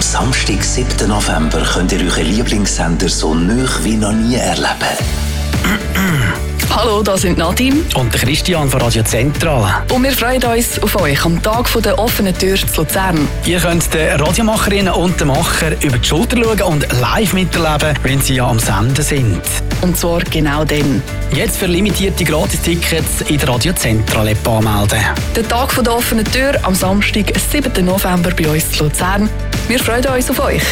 Samstag, 7. November, könnt ihr euren Lieblingssender so nah wie noch nie erleben. Hallo, das sind Nadine und Christian von Radio Zentral. Und wir freuen uns auf euch am Tag der offenen Tür zu Luzern. Ihr könnt den Radiomacherinnen und den Macher über die Schulter schauen und live miterleben, wenn sie ja am Senden sind. Und zwar genau dann. Jetzt für limitierte Gratis-Tickets in der Radio Zentral-App anmelden. Der Tag der offenen Tür am Samstag, 7. November bei uns zu Luzern. Wir freuen uns auf euch.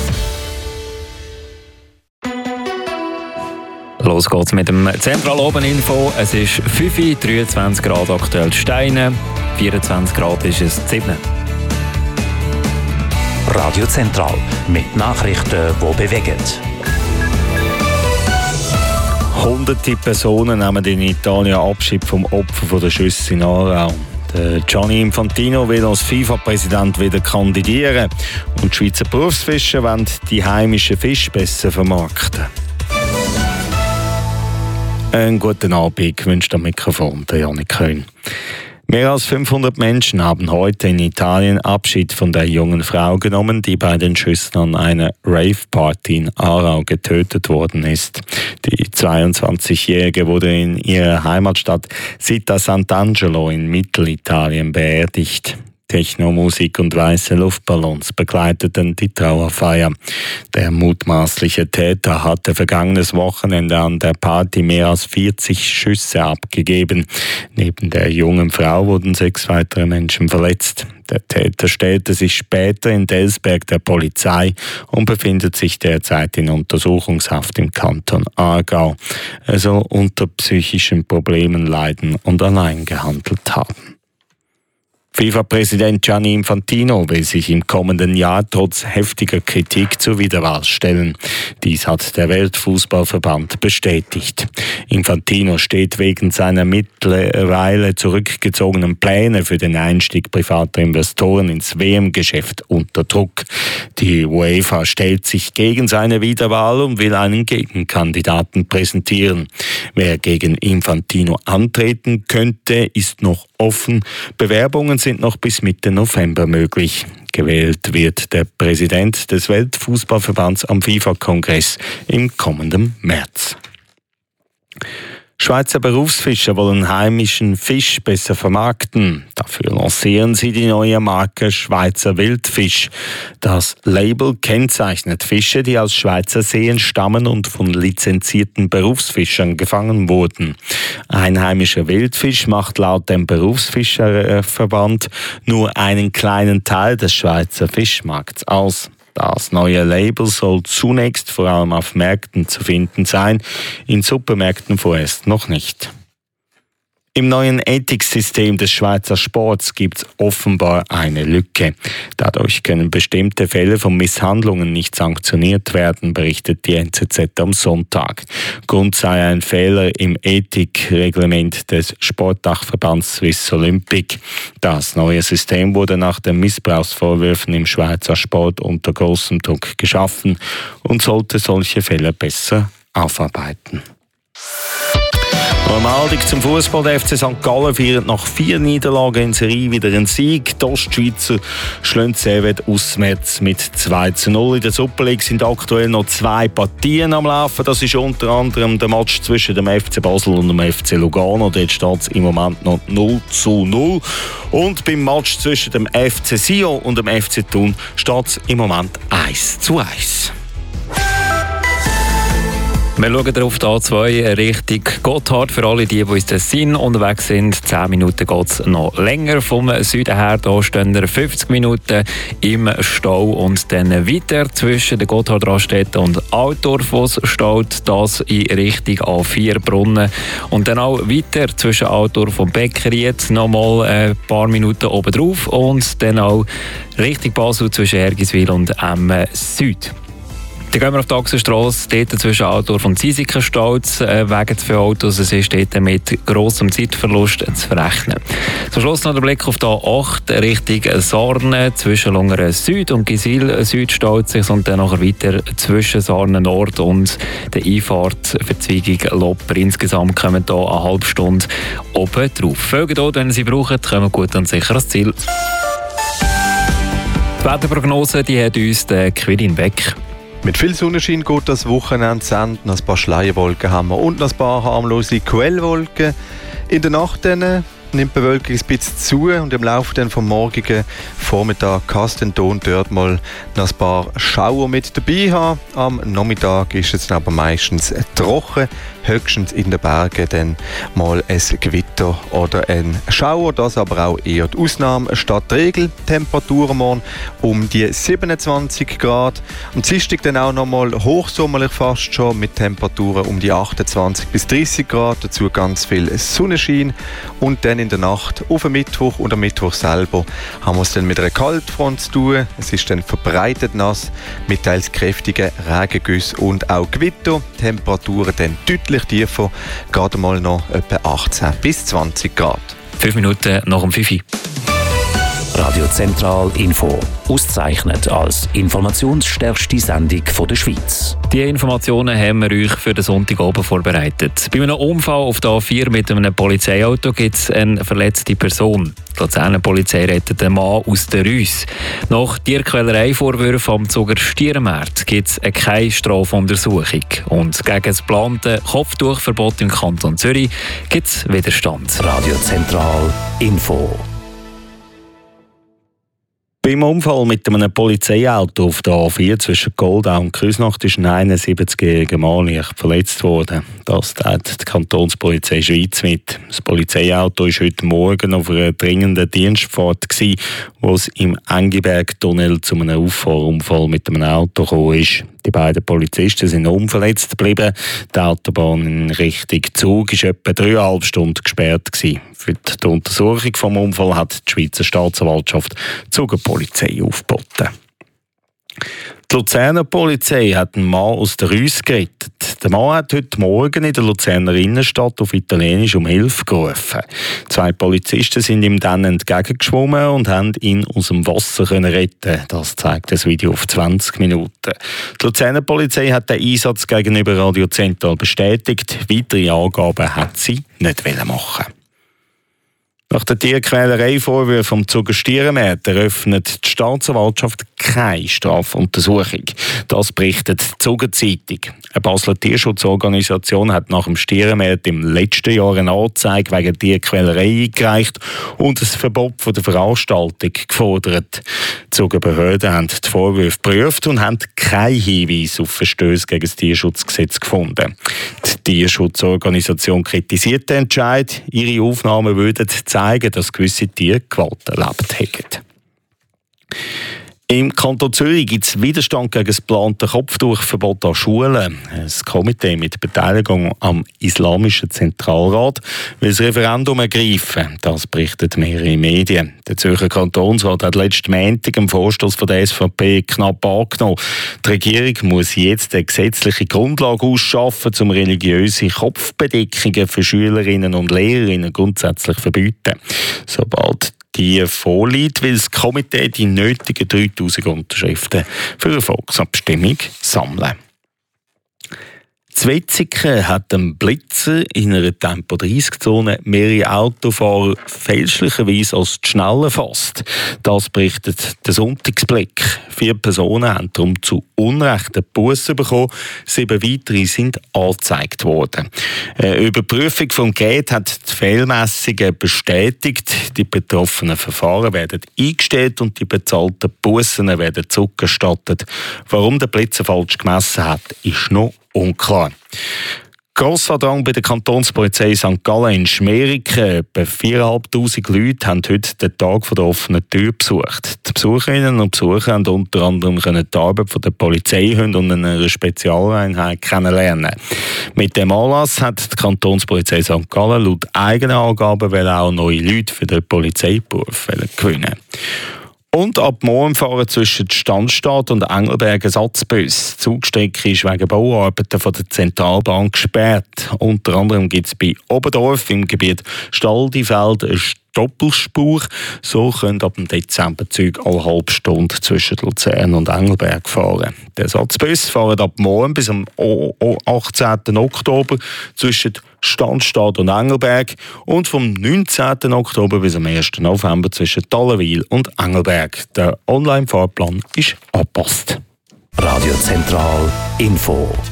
Los geht's mit dem Zentral-Oben-Info. Es ist 5 Uhr, 23 Grad aktuell Steine, 24 Grad ist es Zibne. Radio Zentral mit Nachrichten, die bewegen. Hunderte Personen nehmen in Italien Abschied vom Opfer der Schüsse in Aarau. Gianni Infantino will als FIFA-Präsident wieder kandidieren. Und die Schweizer Berufsfischer wollen die heimischen Fische besser vermarkten. Einen guten Abend wünscht am Mikrofon der Janik Köhn. Mehr als 500 Menschen haben heute in Italien Abschied von der jungen Frau genommen, die bei den Schüssen an einer Rave-Party in Aarau getötet worden ist. Die 22-Jährige wurde in ihrer Heimatstadt Città Sant'Angelo in Mittelitalien beerdigt. Technomusik und weiße Luftballons begleiteten die Trauerfeier. Der mutmaßliche Täter hatte vergangenes Wochenende an der Party mehr als 40 Schüsse abgegeben. Neben der jungen Frau wurden 6 weitere Menschen verletzt. Der Täter stellte sich später in Delsberg der Polizei und befindet sich derzeit in Untersuchungshaft im Kanton Aargau. Er soll unter psychischen Problemen leiden und allein gehandelt haben. FIFA-Präsident Gianni Infantino will sich im kommenden Jahr trotz heftiger Kritik zur Wiederwahl stellen. Dies hat der Weltfußballverband bestätigt. Infantino steht wegen seiner mittlerweile zurückgezogenen Pläne für den Einstieg privater Investoren ins WM-Geschäft unter Druck. Die UEFA stellt sich gegen seine Wiederwahl und will einen Gegenkandidaten präsentieren. Wer gegen Infantino antreten könnte, ist noch offen. Bewerbungen sind noch bis Mitte November möglich. Gewählt wird der Präsident des Weltfußballverbands am FIFA-Kongress im kommenden März. Schweizer Berufsfischer wollen heimischen Fisch besser vermarkten. Dafür lancieren sie die neue Marke Schweizer Wildfisch. Das Label kennzeichnet Fische, die aus Schweizer Seen stammen und von lizenzierten Berufsfischern gefangen wurden. Einheimischer Wildfisch macht laut dem Berufsfischerverband nur einen kleinen Teil des Schweizer Fischmarkts aus. Das neue Label soll zunächst vor allem auf Märkten zu finden sein, in Supermärkten vorerst noch nicht. Im neuen Ethiksystem des Schweizer Sports gibt es offenbar eine Lücke. Dadurch können bestimmte Fälle von Misshandlungen nicht sanktioniert werden, berichtet die NZZ am Sonntag. Grund sei ein Fehler im Ethikreglement des Sportdachverbands Swiss Olympic. Das neue System wurde nach den Missbrauchsvorwürfen im Schweizer Sport unter großem Druck geschaffen und sollte solche Fälle besser aufarbeiten. Normaldig zum Fußball. Der FC St. Gallen feiert nach 4 Niederlagen in Serie wieder einen Sieg. Die Ostschweizer schlagen Servette auswärts mit 2:0. In der Super League sind aktuell noch 2 Partien am Laufen. Das ist unter anderem der Match zwischen dem FC Basel und dem FC Lugano. Dort steht es im Moment noch 0:0. Und beim Match zwischen dem FC Sion und dem FC Thun steht es im Moment 1:1. Wir schauen auf die A2 Richtung Gotthard. Für alle, die aus Tessin unterwegs sind, 10 Minuten geht es noch länger. Vom Süden her da stehen 50 Minuten im Stau und dann weiter zwischen der Gotthard-Raststätte und Altdorf, wo es steht, das in Richtung A4 Brunnen. Und dann auch weiter zwischen Altdorf und Beckeriet nochmal ein paar Minuten oben drauf und dann auch Richtung Basel zwischen Hergiswil und Süd. Dann gehen wir auf die Achsenstrasse, dort zwischen Altdorf und Ziesiken steht es wegen für Autos. Es ist dort mit grossem Zeitverlust zu verrechnen. Zum Schluss noch der Blick auf die A8 Richtung Sarnen. Zwischen Lungeren Süd und Gisil Süd steht es und dann nachher weiter zwischen Sarnen Nord und der Einfahrt Verzweigung Lopper. Insgesamt kommen hier eine halbe Stunde oben drauf. Folgen dort, wenn Sie brauchen, kommen gut und sicher ans Ziel. Die Wetterprognose die hat uns der Quirin Beck. Mit viel Sonnenschein geht das Wochenende zu Ende. Noch ein paar Schleierwolken haben wir und noch ein paar harmlose Quellwolken. In der Nacht dann nimmt die Bewölkung ein bisschen zu und im Laufe dann vom morgigen Vormittag kann es dann dort mal noch ein paar Schauer mit dabei haben. Am Nachmittag ist es aber meistens trocken, höchstens in den Bergen dann mal ein Gewitter oder ein Schauer. Das aber auch eher die Ausnahme statt die Regel. Temperaturen morgen um die 27 Grad. Am Dienstag dann auch noch mal hochsommerlich fast schon mit Temperaturen um die 28 bis 30 Grad. Dazu ganz viel Sonnenschein. Und dann in der Nacht auf den Mittwoch und am Mittwoch selber haben wir es dann mit einer Kaltfront zu tun. Es ist dann verbreitet nass mit teils kräftigen Regengüssen und auch Gewitter. Temperaturen dann deutlich tiefer, gerade mal noch etwa 18 bis 20 Grad. 5 Minuten nach dem 5. Radio Zentral Info. Ausgezeichnet als informationsstärkste Sendung der Schweiz. Diese Informationen haben wir euch für den Sonntagabend vorbereitet. Bei einem Unfall auf der A4 mit einem Polizeiauto gibt es eine verletzte Person. Die Luzerner Polizei rettet einen Mann aus der Reuss. Nach Tierquälerei-Vorwürfen am Zuger Stierenmarkt gibt es keine Strafuntersuchung. Und gegen das geplante Kopftuchverbot im Kanton Zürich gibt es Widerstand. Radio Zentral Info. Beim Unfall mit einem Polizeiauto auf der A4 zwischen Goldau und Küsnacht ist ein 71-jähriger Mann leicht verletzt worden. Das teilt die Kantonspolizei Schweiz mit. Das Polizeiauto war heute Morgen auf einer dringenden Dienstfahrt, wo es im Engiberg-Tunnel zu einem Auffahrunfall mit einem Auto gekommen ist. Die beiden Polizisten sind unverletzt geblieben. Die Autobahn in Richtung Zug war etwa 3,5 Stunden gesperrt. Für die Untersuchung des Unfalls hat die Schweizer Staatsanwaltschaft die Zugerpolizei aufgeboten. Die Luzerner Polizei hat einen Mann aus der Reuss gerettet. Der Mann hat heute Morgen in der Luzerner Innenstadt auf Italienisch um Hilfe gerufen. 2 Polizisten sind ihm dann entgegengeschwommen und haben ihn aus dem Wasser retten. Das zeigt das Video auf 20 Minuten. Die Luzerner Polizei hat den Einsatz gegenüber Radio Zentral bestätigt. Weitere Angaben hat sie nicht machen. Nach der Tierquälerei-Vorwürfen vom Zuger Stierenmarkt eröffnet die Staatsanwaltschaft keine Strafuntersuchung. Das berichtet die Zuger-Zeitung. Eine Basler Tierschutzorganisation hat nach dem Stierenmarkt im letzten Jahr eine Anzeige wegen Tierquälerei eingereicht und ein Verbot von der Veranstaltung gefordert. Die Zugerbehörden haben die Vorwürfe geprüft und haben keinen Hinweis auf Verstöße gegen das Tierschutzgesetz gefunden. Die Tierschutzorganisation kritisiert den Entscheid. Ihre Aufnahmen würden zeigen, dass gewisse Tiere Gewalt erlebt hätten. Im Kanton Zürich gibt es Widerstand gegen das geplante Kopftuchverbot an Schulen. Ein Komitee mit Beteiligung am Islamischen Zentralrat will das Referendum ergreifen. Das berichten mehrere Medien. Der Zürcher Kantonsrat hat letzten Montag einen Vorstoss von der SVP knapp angenommen. Die Regierung muss jetzt eine gesetzliche Grundlage ausschaffen, um religiöse Kopfbedeckungen für Schülerinnen und Lehrerinnen grundsätzlich zu verbieten. Sobald die vorliegt, will das Komitee die nötigen 3000 Unterschriften für eine Volksabstimmung sammeln. Zwetzigen hat ein Blitzer in einer Tempo-30-Zone mehrere Autofahrer fälschlicherweise als zu schnell erfasst. Das berichtet der Sonntagsblick. 4 Personen haben darum zu Unrecht eine Busse bekommen. 7 weitere sind angezeigt worden. Eine Überprüfung vom Gerät hat die Fehlmessungen bestätigt. Die betroffenen Verfahren werden eingestellt und die bezahlten Bussen werden zurückerstattet. Warum der Blitzer falsch gemessen hat, ist noch unklar. Grosser Drang bei der Kantonspolizei St. Gallen in Schmeriken. Etwa 4'500 Leute haben heute den Tag der offenen Tür besucht. Die Besucherinnen und Besucher haben unter anderem die Arbeit der Polizeihunde und einer Spezialeinheit kennenlernen. Mit dem Anlass hat die Kantonspolizei St. Gallen laut eigenen Angaben auch neue Leute für den Polizeiberuf gewinnen. Und ab morgen fahren zwischen Standstadt und Engelberg Ersatzbus. Die Zugstrecke ist wegen Bauarbeiten von der Zentralbahn gesperrt. Unter anderem gibt es bei Oberdorf im Gebiet Staldifeld eine Doppelspur. So können ab dem Dezember Züge alle halbe Stunde zwischen Luzern und Engelberg fahren. Die Ersatzbusse fahren ab morgen bis am 18. Oktober zwischen Stanstadt und Engelberg und vom 19. Oktober bis am 1. November zwischen Tallenwil und Engelberg. Der Online-Fahrplan ist angepasst. Radio Zentral Info.